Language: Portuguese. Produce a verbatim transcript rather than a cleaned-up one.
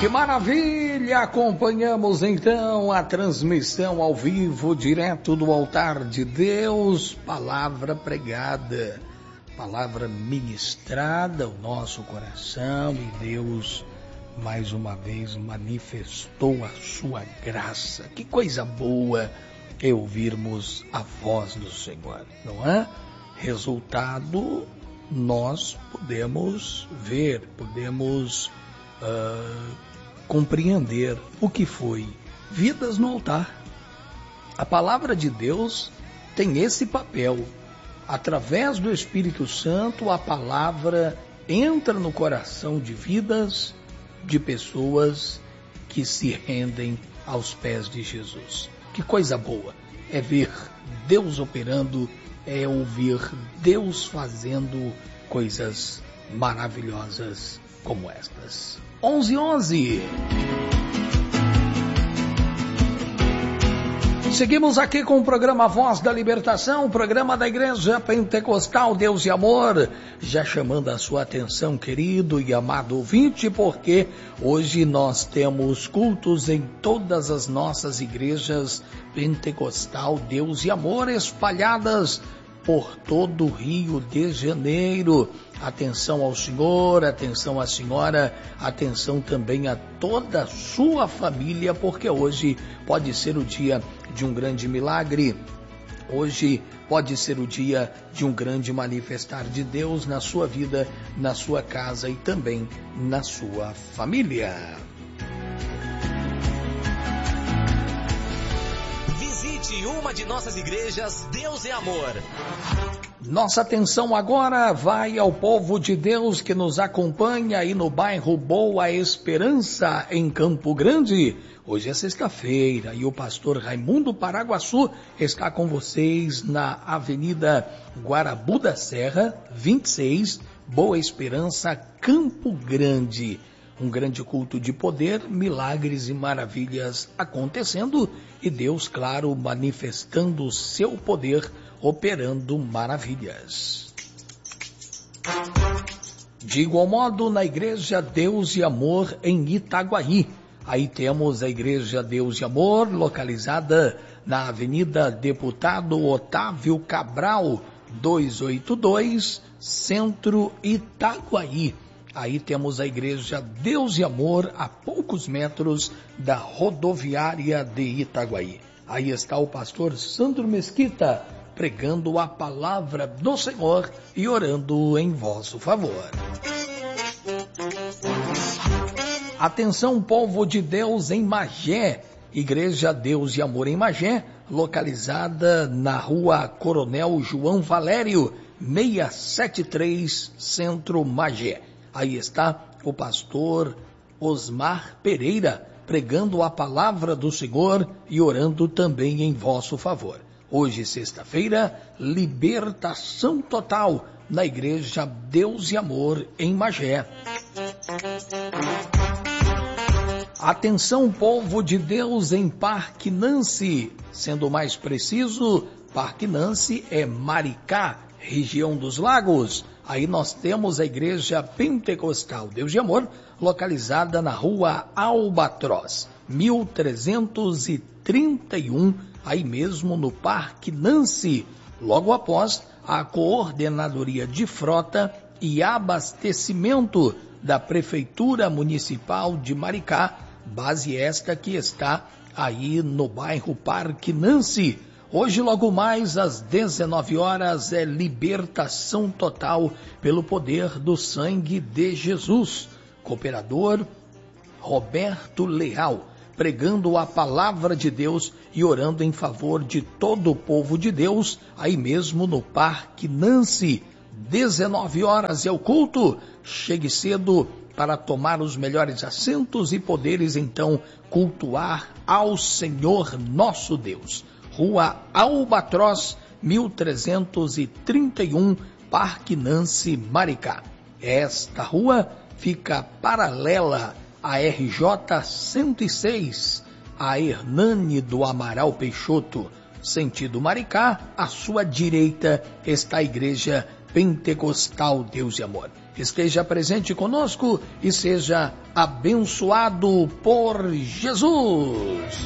Que maravilha! Acompanhamos então a transmissão ao vivo, direto do altar de Deus, palavra pregada, palavra ministrada ao nosso coração, e Deus mais uma vez manifestou a sua graça. Que coisa boa é ouvirmos a voz do Senhor, não é? Resultado, nós podemos ver, podemos uh, compreender o que foi vidas no altar. A palavra de Deus tem esse papel. Através do Espírito Santo, a palavra entra no coração de vidas, de pessoas que se rendem aos pés de Jesus. Que coisa boa é ver Deus operando, é ouvir Deus fazendo coisas maravilhosas como estas. onze e onze. Seguimos aqui com o programa Voz da Libertação, o programa da Igreja Pentecostal Deus e Amor, já chamando a sua atenção, querido e amado ouvinte, porque hoje nós temos cultos em todas as nossas igrejas Pentecostal Deus e Amor, espalhadas por todo o Rio de Janeiro. Atenção ao senhor, atenção à senhora, atenção também a toda a sua família, porque hoje pode ser o dia de um grande milagre. Hoje pode ser o dia de um grande manifestar de Deus na sua vida, na sua casa e também na sua família. Visite uma de nossas igrejas Deus é Amor. Nossa atenção agora vai ao povo de Deus que nos acompanha aí no bairro Boa Esperança, em Campo Grande. Hoje é sexta-feira e o pastor Raimundo Paraguaçu está com vocês na Avenida Guarabu da Serra, vinte e seis, Boa Esperança, Campo Grande. Um grande culto de poder, milagres e maravilhas acontecendo e Deus, claro, manifestando o seu poder, operando maravilhas. De igual modo, na Igreja Deus e Amor em Itaguaí. Aí temos a Igreja Deus e Amor, localizada na Avenida Deputado Otávio Cabral, duzentos e oitenta e dois, Centro Itaguaí. Aí temos a Igreja Deus e Amor a poucos metros da rodoviária de Itaguaí. Aí está o pastor Sandro Mesquita, pregando a palavra do Senhor e orando em vosso favor. Atenção, povo de Deus em Magé, Igreja Deus e Amor em Magé, localizada na rua Coronel João Valério, seiscentos e setenta e três, Centro Magé. Aí está o pastor Osmar Pereira, pregando a palavra do Senhor e orando também em vosso favor. Hoje, sexta-feira, libertação total na Igreja Deus e Amor em Magé. Atenção, povo de Deus em Parque Nancy, sendo mais preciso, Parque Nancy é Maricá, região dos Lagos. Aí nós temos a Igreja Pentecostal Deus e Amor, localizada na rua Albatroz, mil trezentos e trinta e um, aí mesmo no Parque Nancy, logo após a Coordenadoria de Frota e Abastecimento da Prefeitura Municipal de Maricá, base esta que está aí no bairro Parque Nancy. Hoje, logo mais às dezenove horas, é libertação total pelo poder do sangue de Jesus. Cooperador Roberto Leal, pregando a palavra de Deus e orando em favor de todo o povo de Deus, aí mesmo no Parque Nancy. dezenove horas é o culto. Chegue cedo para tomar os melhores assentos e poderes então cultuar ao Senhor nosso Deus. Rua Albatroz, mil trezentos e trinta e um, Parque Nancy, Maricá. Esta rua fica paralela à R J cento e seis, a Hernani do Amaral Peixoto, sentido Maricá. À sua direita está a Igreja Pentecostal Deus e Amor. Esteja presente conosco e seja abençoado por Jesus.